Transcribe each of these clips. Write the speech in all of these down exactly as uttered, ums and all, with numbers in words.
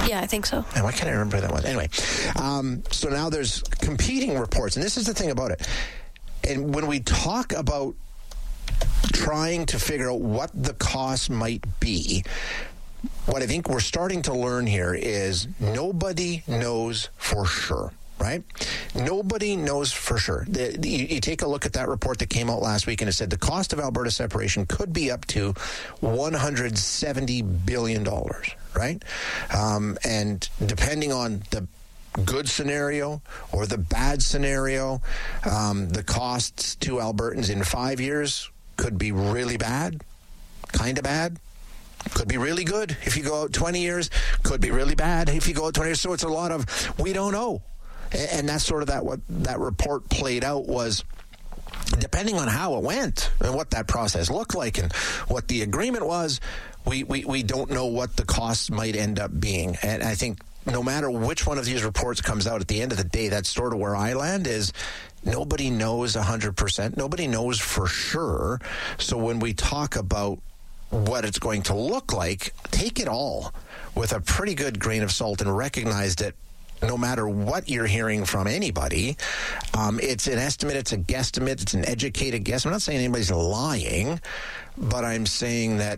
Yeah, I think so. And why can't I remember who that was? Anyway, um, so now there's competing reports, and this is the thing about it. And when we talk about trying to figure out what the cost might be, what I think we're starting to learn here is nobody knows for sure. Right? Nobody knows for sure. The, the, you, you take a look at that report that came out last week, and it said the cost of Alberta separation could be up to one hundred seventy billion dollars, right? Um, and depending on the good scenario or the bad scenario, um, the costs to Albertans in five years could be really bad, kind of bad. Could be really good if you go out twenty years. Could be really bad if you go out twenty years. So it's a lot of, we don't know. And that's sort of that what that report played out was, depending on how it went and what that process looked like and what the agreement was, we, we, we don't know what the costs might end up being. And I think no matter which one of these reports comes out, at the end of the day, that's sort of where I land is nobody knows one hundred percent. Nobody knows for sure. So when we talk about what it's going to look like, take it all with a pretty good grain of salt and recognize that no matter what you're hearing from anybody, um, it's an estimate, it's a guesstimate, it's an educated guess. I'm not saying anybody's lying, but I'm saying that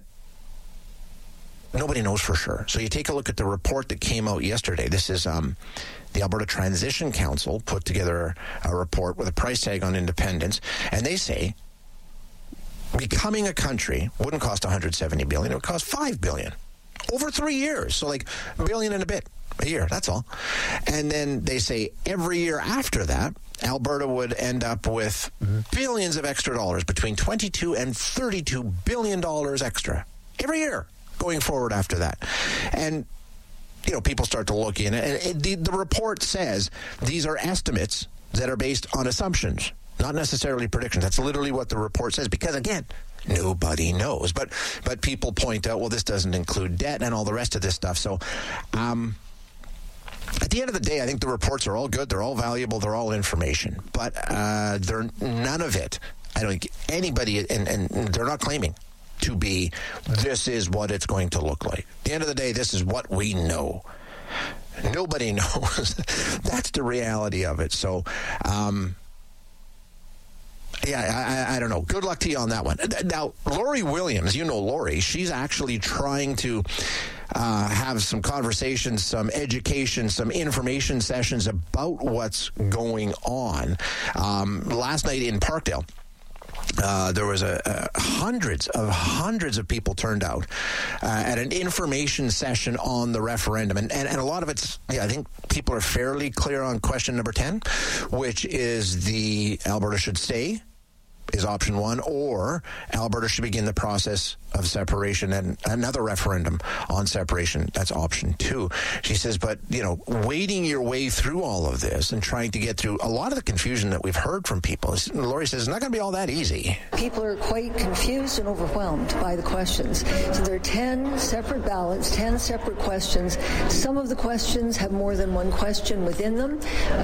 nobody knows for sure. So you take a look at the report that came out yesterday. This is um, the Alberta Transition Council put together a report with a price tag on independence, and they say becoming a country wouldn't cost one hundred seventy billion dollars, it would cost five billion dollars over three years. So like a billion and a bit a year, that's all. And then they say every year after that, Alberta would end up with billions of extra dollars, between twenty-two and thirty-two billion dollars extra every year going forward after that. And, you know, people start to look in, and it, the, the report says these are estimates that are based on assumptions, not necessarily predictions. That's literally what the report says, because, again, nobody knows. But but people point out, well, this doesn't include debt and all the rest of this stuff. So, um, at the end of the day, I think the reports are all good. They're all valuable. They're all information. But uh, they're none of it, I don't think anybody, and, and they're not claiming to be, this is what it's going to look like. At the end of the day, this is what we know. Nobody knows. That's the reality of it. So, um, yeah, I, I don't know. Good luck to you on that one. Now, Lori Williams, you know Lori, she's actually trying to uh, have some conversations, some education, some information sessions about what's going on. Um, last night in Parkdale, Uh, there was a, a hundreds of hundreds of people turned out uh, at an information session on the referendum, and, and and a lot of it's, yeah, I think people are fairly clear on question number ten, which is the Alberta should stay is option one, or Alberta should begin the process of separation and another referendum on separation. That's option two. She says, but, you know, wading your way through all of this and trying to get through a lot of the confusion that we've heard from people, Lori says, it's not going to be all that easy. People are quite confused and overwhelmed by the questions. So there are ten separate ballots, ten separate questions. Some of the questions have more than one question within them.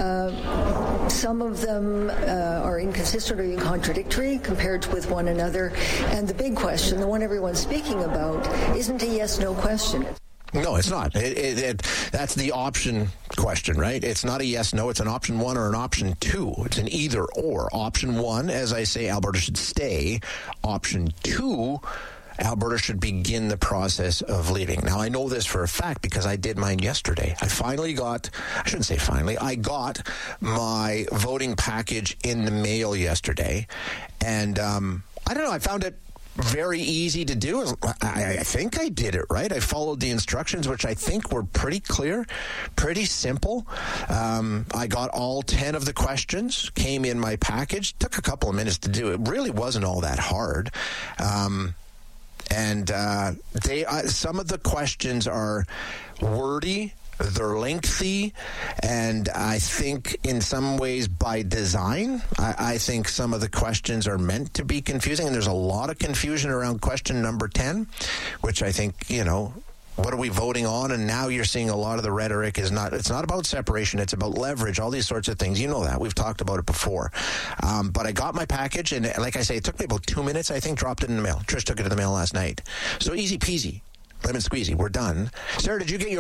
Uh, some of them uh, are inconsistent or contradictory compared with one another. And the big question, the one everyone's speaking about, isn't a yes-no question. No, it's not. It, it, it, that's the option question, right? It's not a yes-no. It's an option one or an option two. It's an either-or. Option one, as I say, Alberta should stay. Option two, Alberta should begin the process of leaving. Now, I know this for a fact because I did mine yesterday. I finally got, I shouldn't say finally, I got my voting package in the mail yesterday. And um, I don't know, I found it very easy to do. I, I think I did it right. I followed the instructions, which I think were pretty clear, pretty simple. Um, I got all ten of the questions, came in my package, took a couple of minutes to do. It really wasn't all that hard. Um, and uh, they, uh, some of the questions are wordy. They're lengthy, and I think in some ways by design, I, I think some of the questions are meant to be confusing, and there's a lot of confusion around question number ten, which I think, you know, what are we voting on? And now you're seeing a lot of the rhetoric is not, it's not about separation, it's about leverage, all these sorts of things. You know that. We've talked about it before. Um, but I got my package, and like I say, it took me about two minutes, I think, dropped it in the mail. Trish took it to the mail last night. So easy peasy, lemon squeezy, we're done. Sarah, did you get your